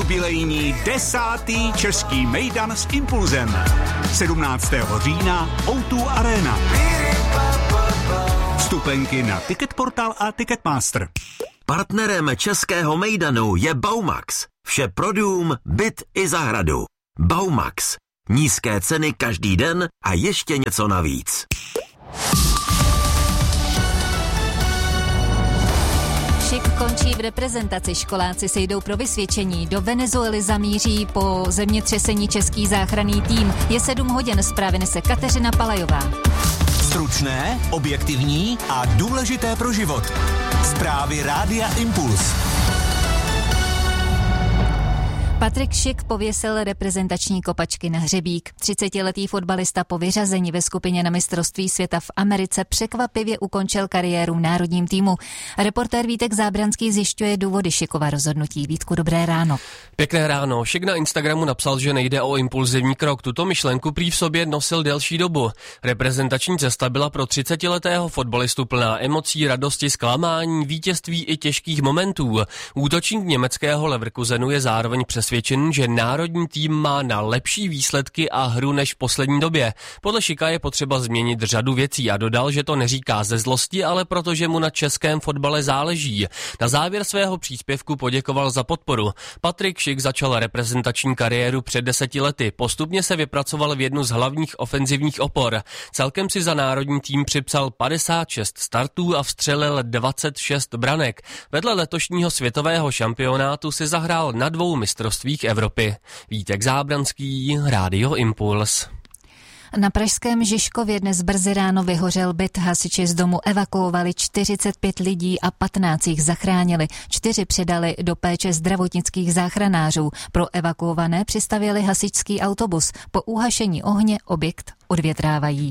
Jubilejní 10. český mejdan s Impulzem. 17. října O2 Arena. Vstupenky na Ticketportal a Ticketmaster. Partnerem českého mejdanu je Baumax. Vše pro dům, byt i zahradu. Baumax. Nízké ceny každý den a ještě něco navíc. Šik končí v reprezentaci, školáci se jdou pro vysvědčení. Do Venezuely zamíří po zemětřesení český záchranný tým. Je 7 hodin, zprávy nese Kateřina Palajová. Stručné, objektivní a důležité pro život. Zprávy Rádia Impuls. Patrik Šik pověsil reprezentační kopačky na hřebík. 30letý fotbalista po vyřazení ve skupině na mistrovství světa v Americe překvapivě ukončil kariéru v národním týmu. Reportér Vítek Zábranský zjišťuje důvody Šikova rozhodnutí. Vítku, dobré ráno. Pěkné ráno. Šik na Instagramu napsal, že nejde o impulzivní krok. Tuto myšlenku prý v sobě nosil delší dobu. Reprezentační cesta byla pro 30letého fotbalistu plná emocí, radosti, zklamání, vítězství i těžkých momentů. Útočník německého Leverkusenu je zároveň přesvědčen, že národní tým má na lepší výsledky a hru než v poslední době. Podle Šika je potřeba změnit řadu věcí a dodal, že to neříká ze zlosti, ale protože mu na českém fotbale záleží. Na závěr svého příspěvku poděkoval za podporu. Patrik Šik začal reprezentační kariéru před 10 lety. Postupně se vypracoval v jednu z hlavních ofenzivních opor. Celkem si za národní tým připsal 56 startů a vstřelil 26 branek. Vedle letošního světového šampionátu si zahrál na 2 mistrovstvích Evropy. Vítek Zábranský, Rádio Impuls. Na pražském Žižkově dnes brzy ráno vyhořel byt. Hasiči z domu evakuovali 45 lidí a 15 jich zachránili. 4 předali do péče zdravotnických záchranářů. Pro evakuované přistavěli hasičský autobus. Po uhašení ohně objekt odvětrávají.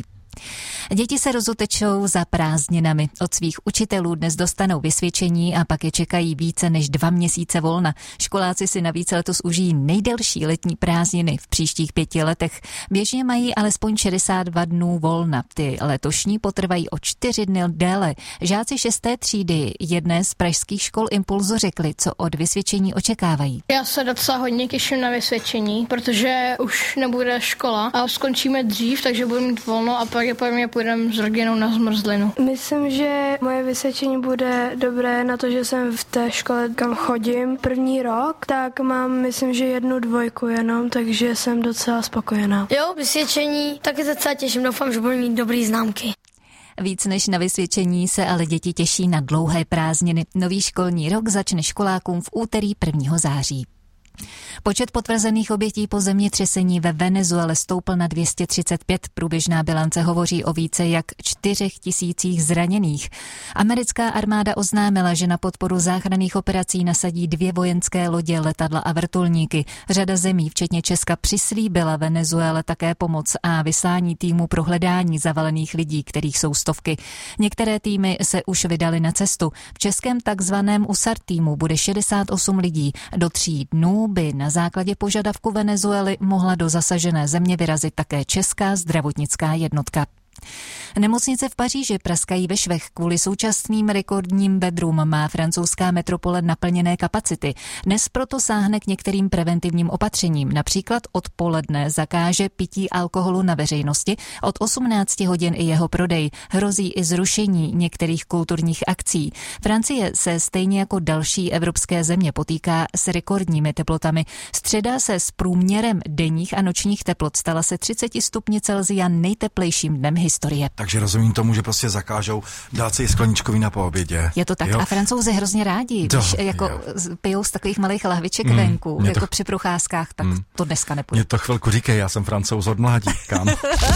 Děti se rozutečou za prázdninami. Od svých učitelů dnes dostanou vysvědčení a pak je čekají více než 2 měsíce volna. Školáci si navíc letos užijí nejdelší letní prázdniny v příštích 5 letech. Běžně mají alespoň 62 dnů volna. Ty letošní potrvají o 4 dny déle. Žáci 6. třídy jedné z pražských škol Impulzu řekli, co od vysvědčení očekávají. Já se docela hodně těším na vysvědčení, protože už nebude škola a skončíme dřív, takže budu mít volno a pak půjdeme s rodinou na zmrzlinu. Myslím, že moje vysvědčení bude dobré na to, že jsem v té škole, kam chodím první rok, tak mám, myslím, že 1 2 jenom, takže jsem docela spokojená. Jo, vysvědčení, taky se docela těším, doufám, že budu mít dobrý známky. Víc než na vysvědčení se ale děti těší na dlouhé prázdniny. Nový školní rok začne školákům v úterý 1. září. Počet potvrzených obětí po zemětřesení ve Venezuele stoupl na 235. Průběžná bilance hovoří o více jak 4 000 zraněných. Americká armáda oznámila, že na podporu záchranných operací nasadí 2 vojenské lodě, letadla a vrtulníky. Řada zemí, včetně Česka, přislíbila Venezuele také pomoc a vyslání týmu pro hledání zavalených lidí, kterých jsou stovky. Některé týmy se už vydaly na cestu. V českém takzvaném USAR týmu bude 68 lidí. Do 3 dnů by na základě požadavku Venezuely mohla do zasažené země vyrazit také česká zdravotnická jednotka. Nemocnice v Paříži praskají ve švech. Kvůli současným rekordním vedrům má francouzská metropole naplněné kapacity. Dnes proto sáhne k některým preventivním opatřením. Například odpoledne zakáže pití alkoholu na veřejnosti, od 18 hodin i jeho prodej. Hrozí i zrušení některých kulturních akcí. Francie se stejně jako další evropské země potýká s rekordními teplotami. Středa se s průměrem denních a nočních teplot stala se 30 stupni Celsia nejteplejším dnem historie. Takže rozumím tomu, že prostě zakážou dát si skleničku vína po obědě. Je to tak. Jo? A Francouzi hrozně rádi, když jako pijou z takových malých lahviček venku, jako to, při procházkách, tak to dneska nepůjde. Mě to chvilku říkej, já jsem Francouz od mládí, kam?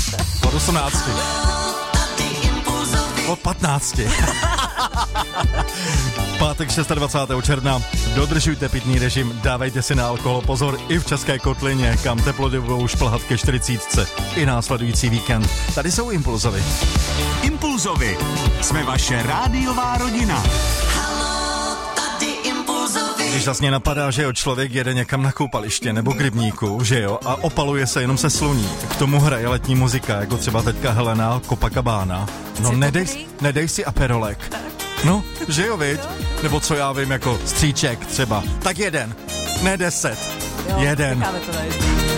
Od 18. Od 15. Pátek 26. června. Dodržujte pitný režim, dávejte si na alkohol pozor i v České kotlině, kam teploty budou šplhat ke 40. I následující víkend. Tady jsou Impulzovi. Impulzovi. Jsme vaše rádiová rodina. Když vlastně napadá, že jo, člověk jede někam na koupaliště nebo k rybníku, že jo, a opaluje se jenom se sluní. K tomu hraje letní muzika, jako třeba teďka Helena Copacabana. No nedej si aperolek. No, že jo, viď? Nebo co já vím, jako stříček třeba. Tak jeden. Ne 10. Jo, 1. necháme to na 1.